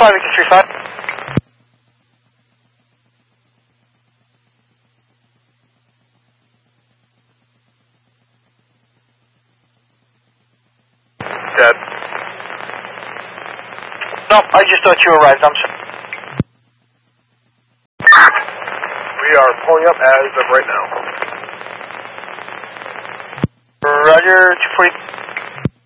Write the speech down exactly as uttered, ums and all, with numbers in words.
five Victor three five. Dead. No, I just thought you arrived, I'm sorry. We are pulling up as of right now. Roger, two forty.